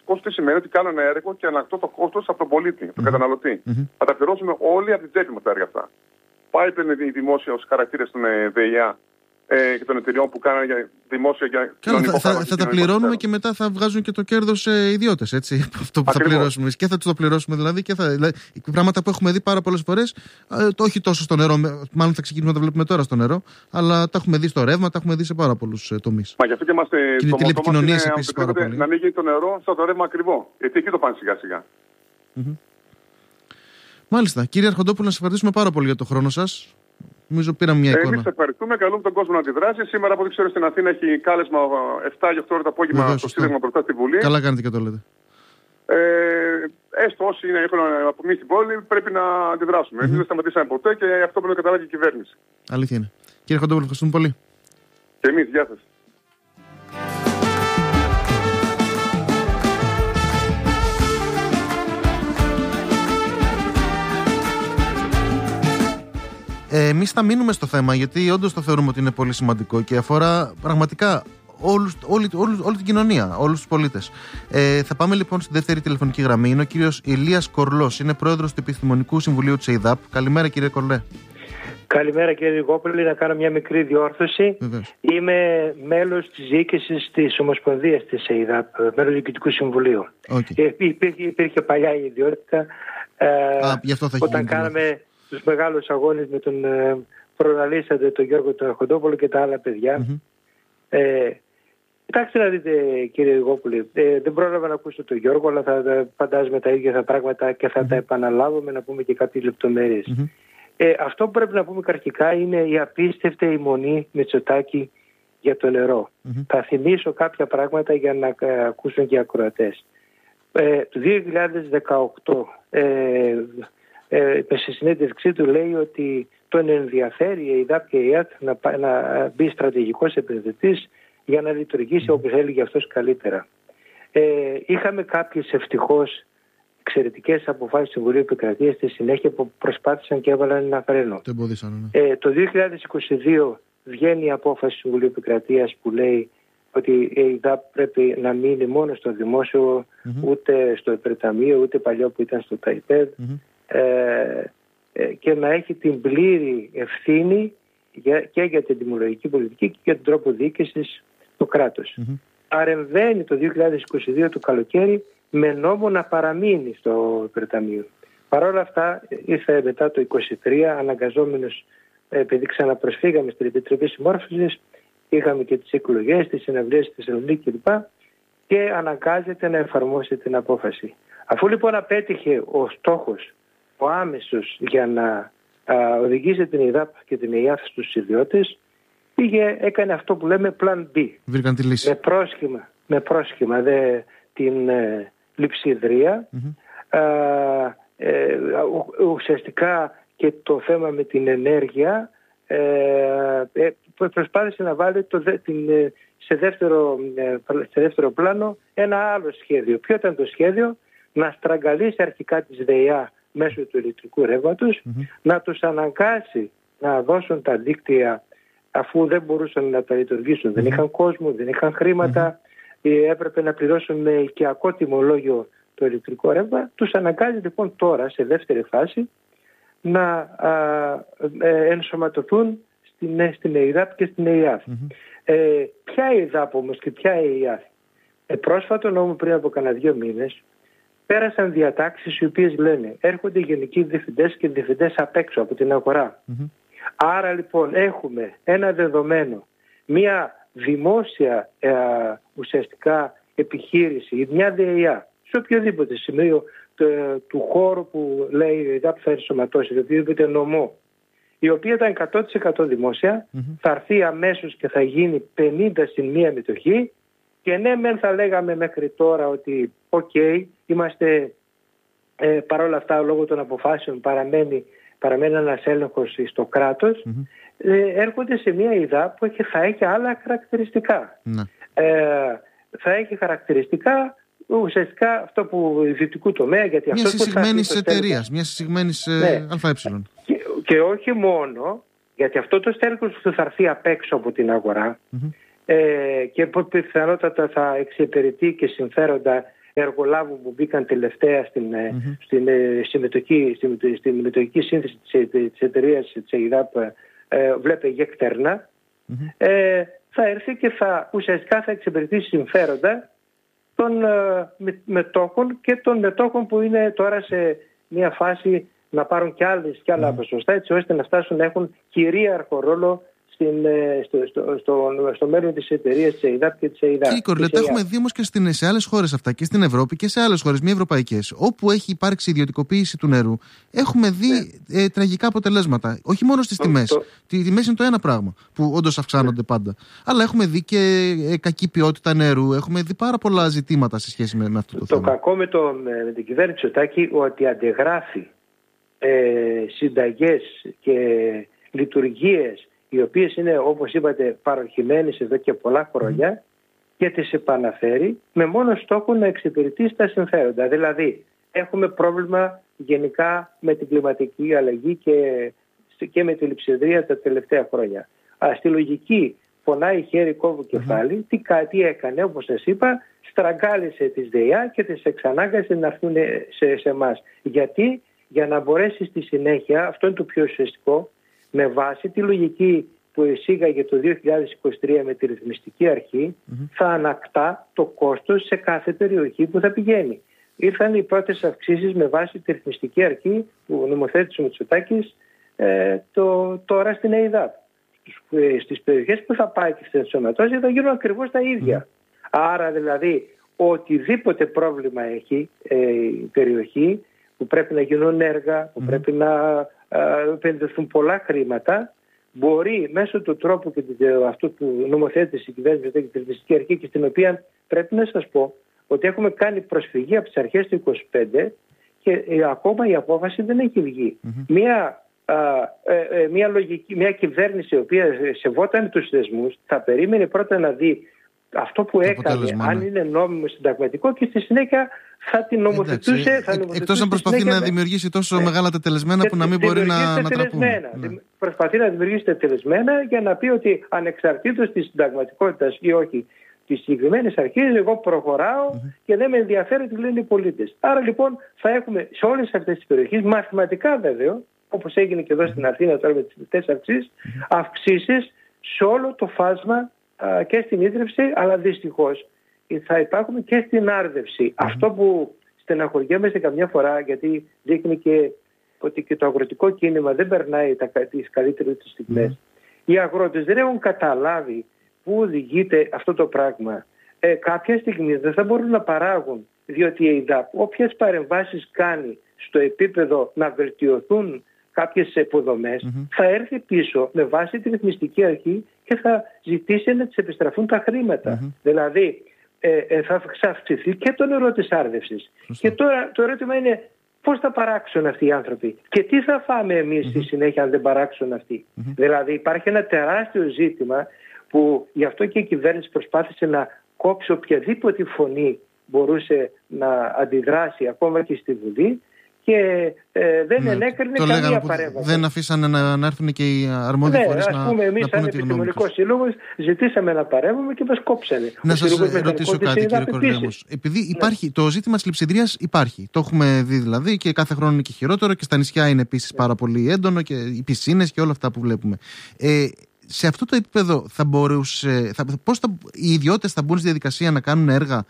κόστος σημαίνει ότι κάνω ένα έργο και ανακτώ το κόστος από τον πολίτη, τον καταναλωτή. Θα τα πληρώσουμε όλοι από την τσέπη μας τα έργα αυτά. Πάει πλέον η δημόσια ως χαρακτήρες των ΔΕΙΑ και των εταιριών που κάνανε για δημόσια και κοινωνικό θα τα πληρώνουμε και μετά θα βγάζουν και το κέρδος ιδιώτες, έτσι. Αυτό που θα πληρώσουμε. Και θα τους το πληρώσουμε δηλαδή. Δηλαδή, πράγματα που έχουμε δει πάρα πολλές φορές, όχι τόσο στο νερό, μάλλον θα ξεκινήσουμε να τα βλέπουμε τώρα στο νερό, αλλά τα έχουμε δει στο ρεύμα, τα έχουμε δει σε πάρα πολλούς τομείς. Μα γι' αυτό και είμαστε και τηλεπικοινωνίες επίσης πάρα πολύ. Να ανοίγει το νερό στο το ρεύμα ακριβό. Γιατί εκεί το πάνε σιγά-σιγά. Μάλιστα. Κύριε Αρχοντόπουλο, να σας ευχαριστήσουμε πάρα πολύ για τον χρόνο σας. Νομίζω πήραμε μια εικόνα. Εμείς ευχαριστούμε. Καλούμε τον κόσμο να αντιδράσει. Σήμερα, από ό,τι ξέρω, στην Αθήνα έχει κάλεσμα 7 και 8 ώρα το απόγευμα στο Σύνταγμα μπροστά στη Βουλή. Καλά κάνετε και το λέτε. Έστω όσοι έχουν απομείνει στην πόλη, πρέπει να αντιδράσουμε. Εμείς δεν σταματήσαμε ποτέ και αυτό πρέπει να καταλάβει η κυβέρνηση. Αλήθεια είναι. Κύριε Αρχοντόπουλο, ευχαριστούμε πολύ. Και εμείς, γεια σας. Εμείς θα μείνουμε στο θέμα, γιατί όντως το θεωρούμε ότι είναι πολύ σημαντικό και αφορά πραγματικά όλη την κοινωνία, όλους τους πολίτες. Θα πάμε λοιπόν στη δεύτερη τηλεφωνική γραμμή. Είναι ο κύριος Ηλίας Κορλός, είναι πρόεδρος του Επιστημονικού Συμβουλίου της ΕΙΔΑΠ. Καλημέρα, κύριε Κορλέ. Καλημέρα, κύριε Ριγόπουλη. Να κάνω μια μικρή διόρθωση. Βεβαίως. Είμαι μέλος της διοίκησης της Ομοσπονδίας της ΕΙΔΑΠ, μέλος του Διοικητικού Συμβουλίου. Υπήρχε παλιά η ιδιότητα όταν κάναμε τους μεγάλους αγώνες με τον προλαλήσατε τον Γιώργο τον Αρχοντόπουλο και τα άλλα παιδιά. Κοιτάξτε να δείτε, κύριε Ριγόπουλη, δεν πρόλαβα να ακούσω τον Γιώργο, αλλά θα φαντάζομαι τα ίδια τα πράγματα και θα τα επαναλάβουμε να πούμε και κάποιες λεπτομέρειες. Αυτό που πρέπει να πούμε αρχικά είναι η απίστευτη αιμονή Μητσοτάκη για το νερό. Θα θυμίσω κάποια πράγματα για να ακούσουν και οι ακροατές. Το 2018 σε συνέντευξή του λέει ότι τον ενδιαφέρει η ΕΙΔΑΠ και η ΕΑΤ να μπει στρατηγικός επενδυτής για να λειτουργήσει όπως έλεγε αυτός καλύτερα. Είχαμε κάποιες ευτυχώς εξαιρετικές αποφάσεις του Συμβουλίου Επικρατείας στη συνέχεια που προσπάθησαν και έβαλαν ένα φρένο. Το 2022 βγαίνει η απόφαση του Συμβουλίου Επικρατείας που λέει ότι η ΕΙΔΑΠ πρέπει να μείνει μόνο στο δημόσιο, ούτε στο υπερταμείο, ούτε παλιό που ήταν στο ΤΑΙΠΕΔ, και να έχει την πλήρη ευθύνη και για την τιμολογική πολιτική και για τον τρόπο διοίκησης του κράτους. Αρεμβαίνει το 2022 το καλοκαίρι με νόμο να παραμείνει στο υπερταμείο. Παρ' όλα αυτά ήρθε μετά το 2023 αναγκαζόμενος, επειδή ξαναπροσφύγαμε στην Επιτροπή Συμμόρφωσης, είχαμε και τις εκλογές, τις συναυλίες στη Θεσσαλονίκη κλπ. Και αναγκάζεται να εφαρμόσει την απόφαση. Αφού λοιπόν απέτυχε ο στόχος, ο άμεσος για να οδηγήσει την ΕΙΔΑΠ και την ΕΙΑΘ στους ιδιώτες, έκανε αυτό που λέμε Plan B. Βρήκαν τη λύση. Με πρόσχημα την λειψιδρία. Ουσιαστικά και το θέμα με την ενέργεια προσπάθησε να βάλει σε δεύτερο πλάνο ένα άλλο σχέδιο. Ποιο ήταν το σχέδιο? Να στραγγαλίσει αρχικά τις ΔΕΙΑ μέσω του ηλεκτρικού ρεύματος, να τους αναγκάσει να δώσουν τα δίκτυα αφού δεν μπορούσαν να τα λειτουργήσουν. Δεν είχαν κόσμο, δεν είχαν χρήματα, έπρεπε να πληρώσουν με οικιακό τιμολόγιο το ηλεκτρικό ρεύμα. Τους αναγκάζει λοιπόν τώρα σε δεύτερη φάση να ενσωματωθούν στην ΕΙΔΑΠ και στην ΕΙΑΘ. Ποια ΕΙΔΑΠ όμως και ποια ΕΙΑΘ? Πρόσφατο νόμο πριν από κανένα 2 μήνες πέρασαν διατάξεις οι οποίες λένε έρχονται γενικοί διευθυντές και διευθυντές απ' έξω από την αγορά. Άρα λοιπόν έχουμε ένα δεδομένο, μια δημόσια ουσιαστικά επιχείρηση ή μια ΔΕΙΑ σε οποιοδήποτε σημείο του χώρου που λέει η ΕΙΔΑΠ θα ενσωματώσει, σε οποιοδήποτε νομό, η οποία ήταν 100% δημόσια, θα έρθει αμέσως και θα γίνει 50/1 μετοχή. Και ναι, μεν θα λέγαμε μέχρι τώρα ότι είμαστε παρόλα αυτά λόγω των αποφάσεων παραμένει ένας έλεγχος στο κράτος, έρχονται σε μια ΕΙΔΑ που θα έχει άλλα χαρακτηριστικά. Θα έχει χαρακτηριστικά ουσιαστικά αυτό που ιδιωτικού τομέα, γιατί μια συσσυγμένης εταιρείας, μια συσσυγμένης ΑΕ. Και όχι μόνο, γιατί αυτό το στέλεχος που θα έρθει απ' έξω από την αγορά και που πιθανότατα θα εξυπηρετεί και συμφέροντα εργολάβων που μπήκαν τελευταία στην μετοχική σύνθεση της εταιρείας της ΕΙΔΑΠ, βλέπε γεκτερνά, θα έρθει και ουσιαστικά θα εξυπηρετήσει συμφέροντα των μετόχων και των μετόχων που είναι τώρα σε μια φάση να πάρουν κι άλλα ποσοστά, έτσι ώστε να φτάσουν να έχουν κυρίαρχο ρόλο στο μέλλον της εταιρείας της ΕΙΔΑΠ και της ΕΙΔΑΠ. Κύριε Κορλέτα, έχουμε δει όμως και σε άλλες χώρες αυτά, και στην Ευρώπη και σε άλλες χώρες μη ευρωπαϊκές, όπου έχει υπάρξει ιδιωτικοποίηση του νερού, έχουμε δει τραγικά αποτελέσματα. Όχι μόνο στις τιμές. Οι τιμές είναι το ένα πράγμα που όντως αυξάνονται πάντα. Αλλά έχουμε δει και κακή ποιότητα νερού. Έχουμε δει πάρα πολλά ζητήματα σε σχέση με αυτό το θέμα. Το κακό με την κυβέρνηση Μητσοτάκη ότι αντιγράφει συνταγές και λειτουργίες οι οποίες είναι, όπως είπατε, παροχημένες εδώ και πολλά χρόνια και τις επαναφέρει με μόνο στόχο να εξυπηρετήσει τα συμφέροντα. Δηλαδή, έχουμε πρόβλημα γενικά με την κλιματική αλλαγή και με τη λειψιδρία τα τελευταία χρόνια. Στη λογική πονάει χέρι, κόβει κεφάλι. Τι έκανε, όπως σας είπα, στραγγάλισε τις ΔΕΙΑ και τις εξανάγκασε να έρθουν σε εμάς. Γιατί? Για να μπορέσει στη συνέχεια, αυτό είναι το πιο ουσιαστικό, με βάση τη λογική που εισήγαγε το 2023 με τη ρυθμιστική αρχή, θα ανακτά το κόστος σε κάθε περιοχή που θα πηγαίνει. Ήρθαν οι πρώτες αυξήσεις με βάση τη ρυθμιστική αρχή που νομοθέτησε ο Μητσοτάκης τώρα στην ΕΙΔΑΠ. Στις περιοχές που θα πάει και στην ενσωματώση θα γίνουν ακριβώς τα ίδια. Άρα δηλαδή οτιδήποτε πρόβλημα έχει η περιοχή, που πρέπει να γίνουν έργα, που πρέπει να επενδυθούν πολλά χρήματα, μπορεί μέσω του τρόπου και αυτού που νομοθέτησε η κυβέρνηση και τη ρυθμιστική αρχή, και στην οποία πρέπει να σας πω ότι έχουμε κάνει προσφυγή από τις αρχές του 2025 και ακόμα η απόφαση δεν έχει βγει. Μια κυβέρνηση η οποία σεβόταν τους θεσμούς θα περίμενε πρώτα να δει αυτό που έκανε, αν είναι νόμιμο, συνταγματικό, και στη συνέχεια θα την νομοθετούσε. Εκτός αν προσπαθεί να δημιουργήσει τόσο μεγάλα τετελεσμένα που να μην μπορεί να τραπούν. Προσπαθεί να δημιουργήσει τετελεσμένα για να πει ότι ανεξαρτήτως της συνταγματικότητας ή όχι της συγκεκριμένης αρχής, εγώ προχωράω και δεν με ενδιαφέρει τι λένε οι πολίτες. Άρα λοιπόν θα έχουμε σε όλες αυτές τις περιοχές, μαθηματικά βέβαια, όπως έγινε και εδώ στην Αθήνα τώρα με τις τελευταίες αυξήσεις σε όλο το φάσμα και στην ίδρυυση, αλλά δυστυχώς θα υπάρχουμε και στην άρδευση. Αυτό που στεναχωριέμαστε καμιά φορά, γιατί δείχνει και ότι και το αγροτικό κίνημα δεν περνάει τις καλύτερες τις στιγμές. Οι αγρότες δεν έχουν καταλάβει πού οδηγείται αυτό το πράγμα. Κάποια στιγμή δεν θα μπορούν να παράγουν, διότι η ΕΙΔΑΠ όποιες παρεμβάσεις κάνει στο επίπεδο να βελτιωθούν κάποιες υποδομές, θα έρθει πίσω με βάση τη ρυθμιστική αρχή και θα ζητήσει να τις επιστραφούν τα χρήματα. Δηλαδή θα αυξηθεί και το νερό της άρδευσης. Και τώρα το ερώτημα είναι πώς θα παράξουν αυτοί οι άνθρωποι και τι θα φάμε εμείς στη συνέχεια αν δεν παράξουν αυτοί. Δηλαδή υπάρχει ένα τεράστιο ζήτημα που γι' αυτό και η κυβέρνηση προσπάθησε να κόψει οποιαδήποτε φωνή μπορούσε να αντιδράσει ακόμα και στη Βουλή, και δεν ενέκρινε καμία παρέμβαση. Δεν αφήσανε να έρθουν και οι αρμόδιοι φορείς να πούνε τη γνώμη τους. Εμείς σαν επιστημονικός σύλλογος ζητήσαμε να παρέμβουμε και μας κόψανε. Να σας ρωτήσω κάτι, κύριε Κορλέμος. Επειδή υπάρχει το ζήτημα της λειψιδρίας, υπάρχει. Το έχουμε δει δηλαδή και κάθε χρόνο είναι και χειρότερο, και στα νησιά είναι επίσης πάρα πολύ έντονο, και οι πισίνες και όλα αυτά που βλέπουμε. Σε αυτό το επίπεδο θα μπορούσε, οι ιδιώτες θα μπουν στη διαδικασία να κάνουν έργα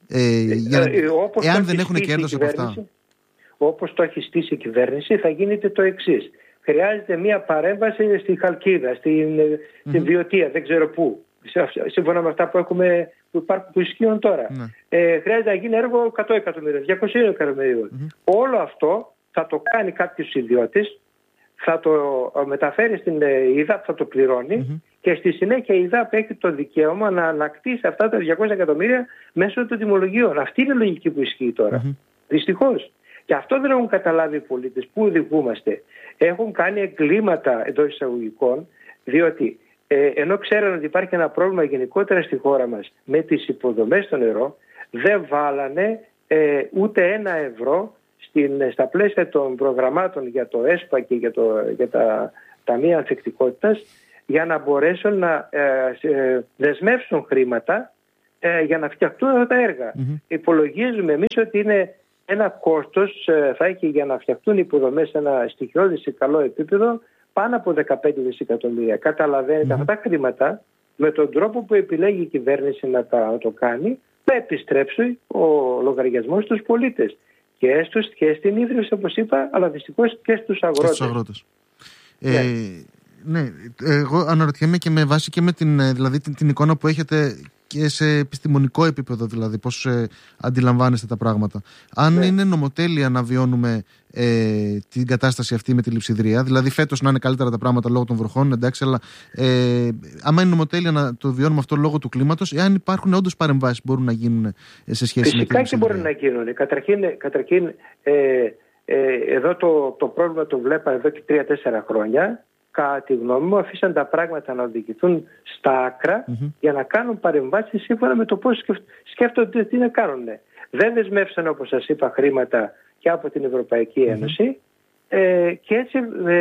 εάν δεν έχουν κέρδος από αυτά? Όπως το έχει στήσει η κυβέρνηση, θα γίνεται το εξής. Χρειάζεται μια παρέμβαση στη Χαλκίδα, στην Βιωτία, δεν ξέρω πού. Σύμφωνα με αυτά που ισχύουν τώρα. Χρειάζεται να γίνει έργο 100 εκατομμυρίων, 200 εκατομμυρίων. Όλο αυτό θα το κάνει κάποιος ιδιώτης, θα το μεταφέρει στην ΕΙΔΑΠ, θα το πληρώνει, και στη συνέχεια η ΕΙΔΑΠ έχει το δικαίωμα να ανακτήσει αυτά τα 200 εκατομμύρια μέσω των τιμολογίων. Αυτή είναι η λογική που ισχύει τώρα. Δυστυχώς. Και αυτό δεν έχουν καταλάβει οι πολίτες. Πού οδηγούμαστε? Έχουν κάνει εγκλήματα εντός εισαγωγικών, διότι ενώ ξέρουν ότι υπάρχει ένα πρόβλημα γενικότερα στη χώρα μας με τις υποδομές στο νερό, δεν βάλανε ούτε €1 στα πλαίσια των προγραμμάτων για το ΕΣΠΑ και για τα ταμεία ανθεκτικότητας, για να μπορέσουν να δεσμεύσουν χρήματα για να φτιαχτούν αυτά τα έργα. Υπολογίζουμε εμείς ότι είναι ένα κόστος, θα έχει για να φτιαχτούν οι υποδομές σε ένα στοιχειώδη σε καλό επίπεδο πάνω από 15 δισεκατομμύρια. Καταλαβαίνετε, αυτά τα χρήματα με τον τρόπο που επιλέγει η κυβέρνηση να το κάνει, θα επιστρέψει ο λογαριασμός στους πολίτες. Και στην ίδρυση, όπως είπα, αλλά δυστυχώς και στους αγρότες. Ναι, εγώ αναρωτιέμαι και με βάση και με την εικόνα που έχετε και σε επιστημονικό επίπεδο, δηλαδή πώς αντιλαμβάνεστε τα πράγματα. Αν είναι νομοτέλεια να βιώνουμε την κατάσταση αυτή με τη λειψιδρία, δηλαδή φέτος να είναι καλύτερα τα πράγματα λόγω των βροχών, εντάξει, αλλά άμα είναι νομοτέλεια να το βιώνουμε αυτό λόγω του κλίματος, εάν υπάρχουν όντως παρεμβάσεις που μπορούν να γίνουν σε σχέση με τη λειψιδρία. Φυσικά και μπορεί να γίνουν. Καταρχήν εδώ το πρόβλημα το βλέπα εδώ και 3-4 χρόνια. Κατά τη γνώμη μου, αφήσαν τα πράγματα να οδηγηθούν στα άκρα για να κάνουν παρεμβάσεις σύμφωνα με το πώς σκέφτονται τι να κάνουν. Δεν δεσμεύσαν, όπως σας είπα, χρήματα και από την Ευρωπαϊκή Ένωση και έτσι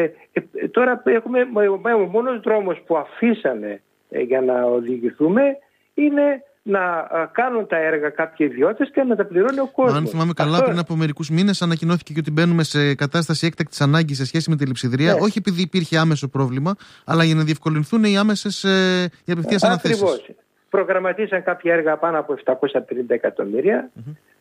τώρα έχουμε ο μόνος δρόμος που αφήσανε για να οδηγηθούμε είναι να κάνουν τα έργα κάποιοι ιδιώτες και να τα πληρώνει ο κόσμος. Αν θυμάμαι καλά, πριν από μερικούς μήνες ανακοινώθηκε και ότι μπαίνουμε σε κατάσταση έκτακτης ανάγκης σε σχέση με τη λειψιδρία, όχι επειδή υπήρχε άμεσο πρόβλημα, αλλά για να διευκολυνθούν οι άμεσες οι απευθείας αναθέσεις. Ακριβώς. Προγραμματίσαν κάποια έργα πάνω από 750 εκατομμύρια,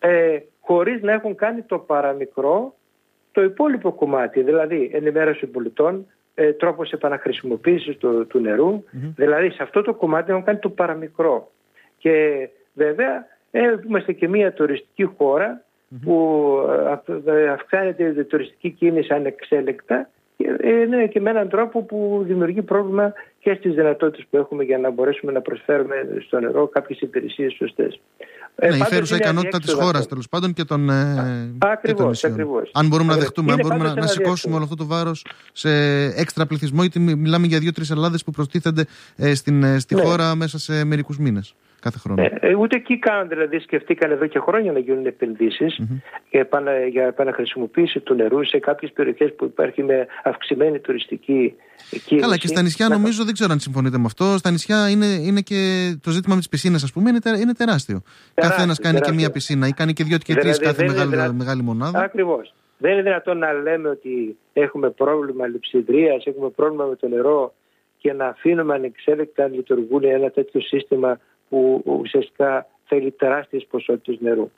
χωρίς να έχουν κάνει το παραμικρό το υπόλοιπο κομμάτι, δηλαδή ενημέρωση πολιτών, τρόπος επαναχρησιμοποίησης του νερού, δηλαδή σε αυτό το κομμάτι έχουν κάνει το παραμικρό. Και βέβαια είμαστε και μια τουριστική χώρα που αυξάνεται η τουριστική κίνηση ανεξέλεκτα και με έναν τρόπο που δημιουργεί πρόβλημα και στις δυνατότητες που έχουμε για να μπορέσουμε να προσφέρουμε στο νερό κάποιες υπηρεσίες σωστές. Η φέρουσα ικανότητα της χώρας τέλος πάντων και των ακριβώς. Αν μπορούμε να δεχτούμε, αν μπορούμε να σηκώσουμε όλο αυτό το βάρος σε έξτρα πληθυσμό, γιατί μιλάμε για 2-3 Ελλάδες που προστίθενται στη χώρα μέσα σε μερικούς μήνες. Κάθε χρόνο. Ούτε εκεί κάνουν, δηλαδή σκεφτήκαν εδώ και χρόνια να γίνουν επενδύσεις για επαναχρησιμοποίηση του νερού σε κάποιες περιοχές που υπάρχει με αυξημένη τουριστική κίνηση. Καλά, και στα νησιά νομίζω, δεν ξέρω αν συμφωνείτε με αυτό, στα νησιά είναι και το ζήτημα με τις πισίνες, ας πούμε, είναι τεράστιο. Καθένας κάνει και μία πισίνα ή κάνει και 2 και 3 κάθε μεγάλη μονάδα. Ακριβώς. Δεν είναι δυνατόν να λέμε ότι έχουμε πρόβλημα λειψιδρίας, έχουμε πρόβλημα με το νερό και να αφήνουμε ανεξέλεκτα να λειτουργούν ένα τέτοιο σύστημα που ουσιαστικά θέλει τεράστιες ποσότητες νερού.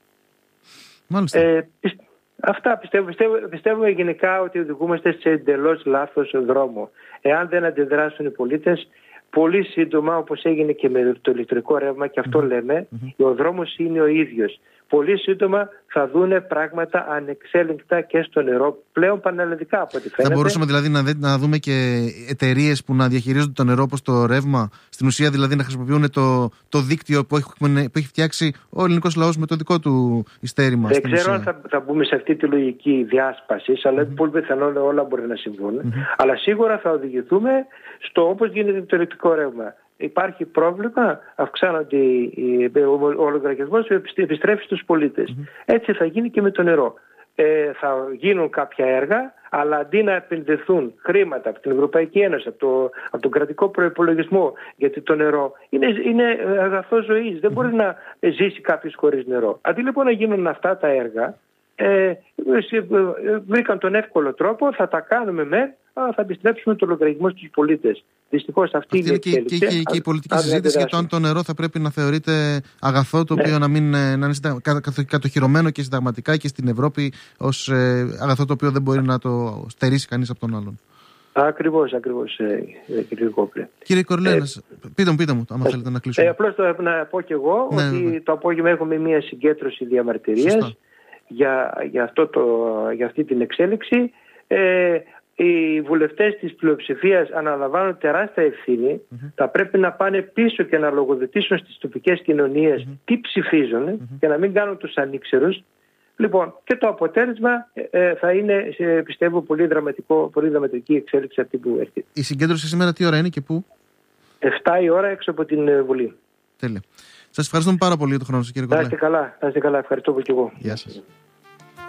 Μάλιστα. Αυτά πιστεύουμε γενικά ότι οδηγούμαστε σε εντελώς λάθος δρόμο. Εάν δεν αντιδράσουν οι πολίτες, πολύ σύντομα, όπως έγινε και με το ηλεκτρικό ρεύμα, και αυτό λέμε, ο δρόμος είναι ο ίδιος. Πολύ σύντομα θα δούνε πράγματα ανεξέλεγκτα και στο νερό, πλέον πανελλαδικά από ό,τι φαίνεται. Θα μπορούσαμε δηλαδή να δούμε και εταιρείες που να διαχειρίζονται το νερό όπως το ρεύμα, στην ουσία δηλαδή να χρησιμοποιούν το δίκτυο που έχει φτιάξει ο ελληνικός λαός με το δικό του ιστέρημα. Δεν ξέρω αν θα μπούμε σε αυτή τη λογική διάσπαση, αλλά είναι πολύ πιθανό όλα μπορεί να συμβούν. Αλλά σίγουρα θα οδηγηθούμε στο όπως γίνεται το ηλεκτρικό ρεύμα. Υπάρχει πρόβλημα, αυξάνονται ο λογαριασμός επιστρέφει στους πολίτες. Έτσι θα γίνει και με το νερό. Θα γίνουν κάποια έργα, αλλά αντί να επενδυθούν χρήματα από την Ευρωπαϊκή Ένωση, από τον κρατικό προϋπολογισμό, γιατί το νερό είναι αγαθό ζωής, δεν μπορεί να ζήσει κάποιος χωρίς νερό. Αντί λοιπόν να γίνουν αυτά τα έργα, βρήκαν τον εύκολο τρόπο, θα τα κάνουμε θα επιστρέψουμε το λογαριασμό στους πολίτες. Δυστυχώς αυτή είναι και η πολιτική συζήτηση για το αν το νερό θα πρέπει να θεωρείται αγαθό, το οποίο να είναι κατοχυρωμένο και συνταγματικά και στην Ευρώπη ως αγαθό το οποίο δεν μπορεί να το στερήσει κανείς από τον άλλον. Ακριβώς, κύριε Κόπλε. Κύριε Κορλένας, πείτε μου, άμα θέλετε να κλείσουμε. Απλώς να πω και εγώ ότι το απόγευμα έχουμε μια συγκέντρωση διαμαρτυρίας για αυτή την εξέλιξη. Οι βουλευτές της πλειοψηφίας αναλαμβάνουν τεράστια ευθύνη. Θα πρέπει να πάνε πίσω και να λογοδοτήσουν στις τοπικές κοινωνίες τι ψηφίζουν και να μην κάνουν τους ανήξερους. Λοιπόν, και το αποτέλεσμα θα είναι, πιστεύω, πολύ δραματική εξέλιξη αυτή που έρχεται. Η συγκέντρωση σήμερα τι ώρα είναι και πού? 7 η ώρα έξω από την Βουλή. Τέλεια. Σας ευχαριστούμε πάρα πολύ για τον χρόνο σας, κύριε Κορλέ. Να είστε καλά. Ευχαριστώ και εγώ. Γεια σας.